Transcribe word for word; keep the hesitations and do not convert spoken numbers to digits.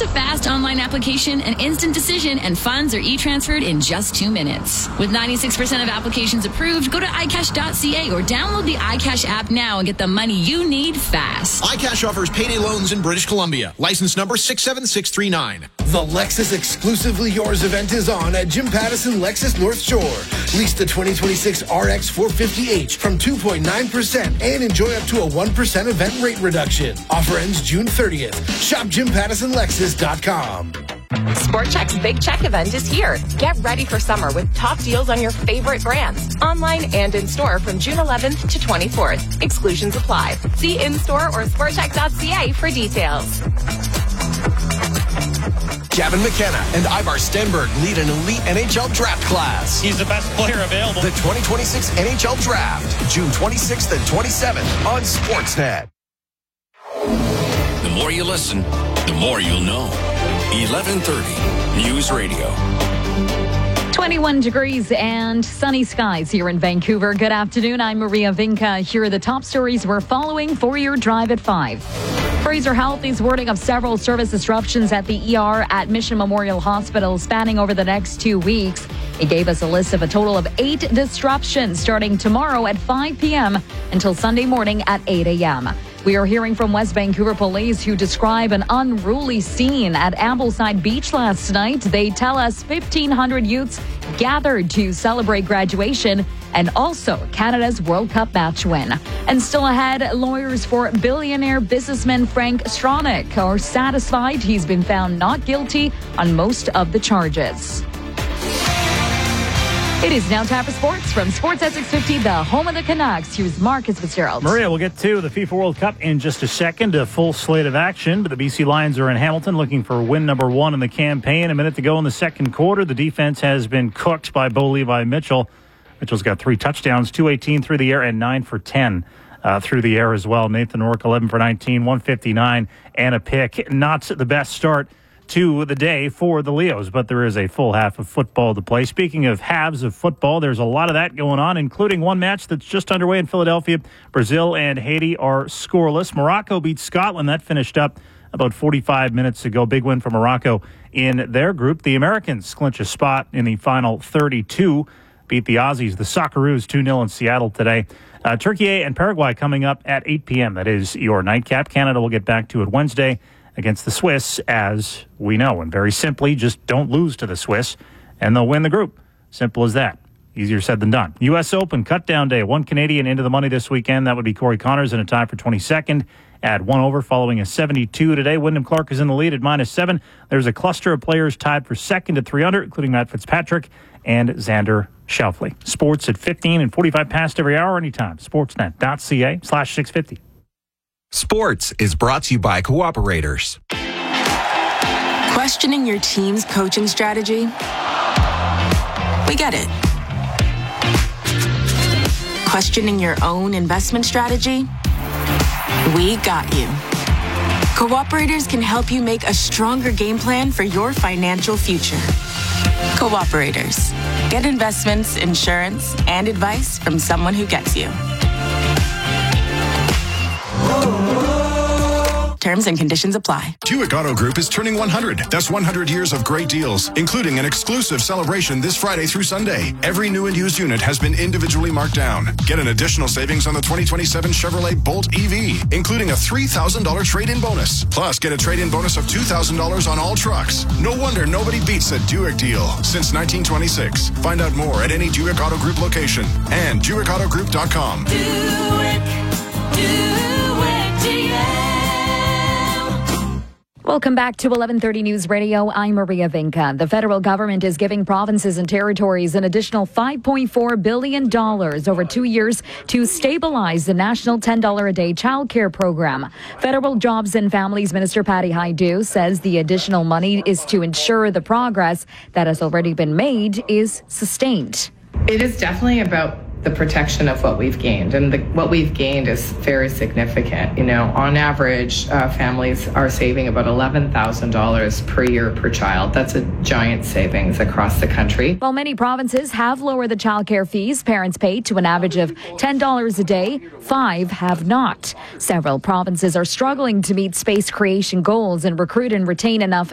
a fast online application, an instant decision, and funds are e-transferred in just two minutes. With ninety-six percent of applications approved, go to i cash dot c a or download the iCash app now and get the money you need fast. iCash offers payday loans in British Columbia. License number six seven six three nine. The Lexus Exclusively Yours event is on at Jim Pattison Lexus North Shore. Lease the twenty twenty-six R X four fifty H from two point nine percent and enjoy up to a one percent event rate reduction. Offer ends June thirtieth. Shop jim pattison lexus dot com. Sport Chek's Big Check event is here. Get ready for summer with top deals on your favorite brands, online and in-store from June eleventh to twenty-fourth. Exclusions apply. See in-store or sport chek dot c a for details. Gavin McKenna and Ivar Stenberg lead an elite N H L draft class. He's the best player available. The twenty twenty-six N H L Draft, June twenty-sixth and twenty-seventh on Sportsnet. The more you listen, the more you'll know. eleven thirty News Radio. twenty-one degrees and sunny skies here in Vancouver. Good afternoon. I'm Maria Vinca. Here are the top stories we're following for your drive at five. Fraser Health is warning of several service disruptions at the E R at Mission Memorial Hospital spanning over the next two weeks. It gave us a list of a total of eight disruptions starting tomorrow at five p.m. until Sunday morning at eight a.m. We are hearing from West Vancouver police who describe an unruly scene at Ambleside Beach last night. They tell us fifteen hundred youths gathered to celebrate graduation and also Canada's World Cup match win. And still ahead, lawyers for billionaire businessman Frank Stronach are satisfied he's been found not guilty on most of the charges. It is now time for sports from Sports at six fifty, the home of the Canucks. Here's Marcus Fitzgerald. Maria, we'll get to the FIFA World Cup in just a second. A full slate of action, but the B C Lions are in Hamilton looking for win number one in the campaign. A minute to go in the second quarter. The defense has been cooked by Bo Levi Mitchell. Mitchell's got three touchdowns, two eighteen through the air and nine for ten uh, through the air as well. Nathan Rourke, eleven for nineteen, one fifty-nine and a pick. Not the best start to the day for the Leos, but there is a full half of football to play. Speaking of halves of football, there's a lot of that going on, including one match that's just underway in Philadelphia. Brazil and Haiti are scoreless. Morocco beat Scotland. That finished up about forty-five minutes ago. Big win for Morocco in their group. The Americans clinch a spot in the final thirty-two. Beat the Aussies, the Socceroos, two nil in Seattle today. Uh, Turkey and Paraguay coming up at eight p.m. That is your nightcap. Canada will get back to it Wednesday against the Swiss, as we know. And very simply, just don't lose to the Swiss, and they'll win the group. Simple as that. Easier said than done. U S Open cut-down day. One Canadian into the money this weekend. That would be Corey Connors in a tie for twenty-second at one over following a seventy-two today. Wyndham Clark is in the lead at minus seven. There's a cluster of players tied for second at three under, including Matt Fitzpatrick and Xander Schauffele. Sports at fifteen and forty-five past every hour anytime. Sportsnet dot c a slash six fifty. Sports is brought to you by Cooperators. Questioning your team's coaching strategy? We get it. Questioning your own investment strategy? We got you. Cooperators can help you make a stronger game plan for your financial future. Cooperators. Get investments, insurance, and advice from someone who gets you. Terms and conditions apply. Buick Auto Group is turning one hundred. That's one hundred years of great deals, including an exclusive celebration this Friday through Sunday. Every new and used unit has been individually marked down. Get an additional savings on the twenty twenty-seven Chevrolet Bolt E V, including a three thousand dollars trade-in bonus. Plus, get a trade-in bonus of two thousand dollars on all trucks. No wonder nobody beats a Buick deal since nineteen twenty-six. Find out more at any Buick Auto Group location and Buick Auto Group dot com. Buick, Buick G M. Welcome back to eleven thirty News Radio. I'm Maria Vinca. The federal government is giving provinces and territories an additional five point four billion dollars over two years to stabilize the national ten dollars a day childcare program. Federal Jobs and Families Minister Patty Hajdu says the additional money is to ensure the progress that has already been made is sustained. It is definitely about the protection of what we've gained, and the, what we've gained is very significant. You know, on average, uh, families are saving about eleven thousand dollars per year per child. That's a giant savings across the country. While many provinces have lowered the childcare fees parents pay to an average of ten dollars a day, five have not. Several provinces are struggling to meet space creation goals and recruit and retain enough